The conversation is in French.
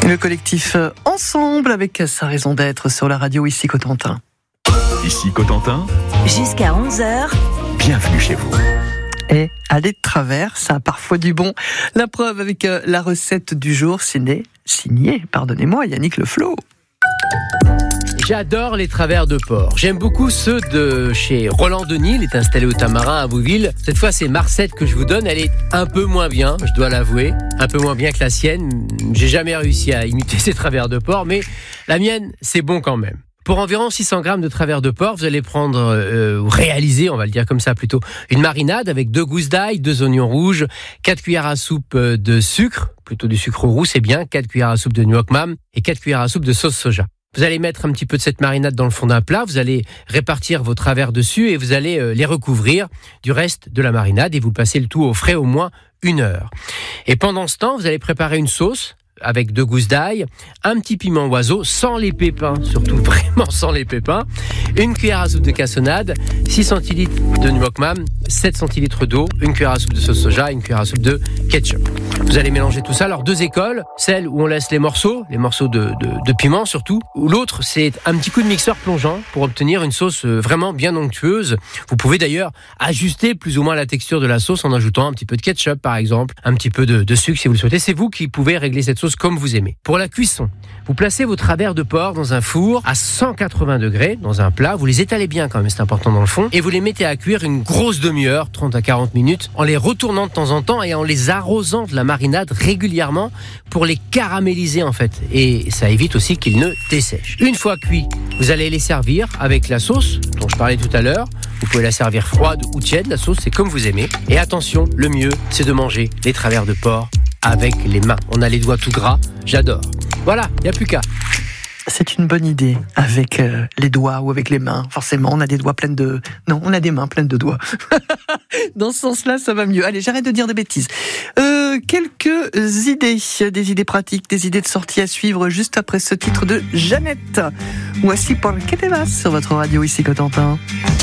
Le collectif Ensemble avec sa raison d'être sur la radio ici Cotentin. Ici Cotentin, jusqu'à 11h. Bienvenue chez vous. Et aller de travers, ça a parfois du bon. La preuve avec la recette du jour signée, Yannick Le Flo. J'adore les travers de porc. J'aime beaucoup ceux de chez Roland Denis. Il est installé au Tamarin à Bouville. Cette fois, c'est ma recette que je vous donne. Elle est un peu moins bien, je dois l'avouer. Un peu moins bien que la sienne. J'ai jamais réussi à imiter ces travers de porc, mais la mienne, c'est bon quand même. Pour environ 600 grammes de travers de porc, vous allez réaliser, on va le dire comme ça plutôt, une marinade avec 2 gousses d'ail, 2 oignons rouges, 4 cuillères à soupe de sucre, plutôt du sucre roux, c'est bien, 4 cuillères à soupe de noix mam et 4 cuillères à soupe de sauce soja. Vous allez mettre un petit peu de cette marinade dans le fond d'un plat, vous allez répartir vos travers dessus et vous allez les recouvrir du reste de la marinade et vous passez le tout au frais au moins 1 heure. Et pendant ce temps, vous allez préparer une sauce avec 2 gousses d'ail, un petit piment oiseau, sans les pépins, surtout vraiment sans les pépins, 1 cuillère à soupe de cassonade, 6 centilitres de noix mam, 7 centilitres d'eau, 1 cuillère à soupe de sauce soja, 1 cuillère à soupe de ketchup. Vous allez mélanger tout ça. Alors 2 écoles, celle où on laisse les morceaux de piment surtout, ou l'autre c'est un petit coup de mixeur plongeant pour obtenir une sauce vraiment bien onctueuse. Vous pouvez d'ailleurs ajuster plus ou moins la texture de la sauce en ajoutant un petit peu de ketchup par exemple, un petit peu de sucre si vous le souhaitez. C'est vous qui pouvez régler cette sauce comme vous aimez. Pour la cuisson, vous placez vos travers de porc dans un four à 180 degrés, dans un plat. Vous les étalez bien quand même, c'est important dans le fond. Et vous les mettez à cuire une grosse demi-heure, 30 à 40 minutes, en les retournant de temps en temps et en les arrosant de la marinade régulièrement pour les caraméliser en fait. Et ça évite aussi qu'ils ne dessèchent. Une fois cuits, vous allez les servir avec la sauce dont je parlais tout à l'heure. Vous pouvez la servir froide ou tiède, la sauce c'est comme vous aimez. Et attention, le mieux c'est de manger les travers de porc avec les mains. On a les doigts tout gras, j'adore. Voilà, il n'y a plus qu'à. C'est une bonne idée, avec les doigts ou avec les mains. Forcément, on a des doigts pleines de... Non, on a des mains pleines de doigts. Dans ce sens-là, ça va mieux. Allez, j'arrête de dire des bêtises. Quelques idées, des idées pratiques, des idées de sortie à suivre juste après ce titre de Jeannette. Voici Por qué te vas sur votre radio ici Cotentin.